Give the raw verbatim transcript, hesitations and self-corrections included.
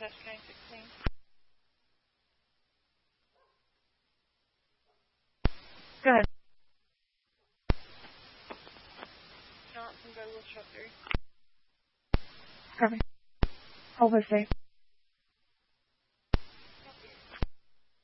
test train sixteen. Go ahead. Johnson, go to Wilshire three. Perfect. Hold this safe.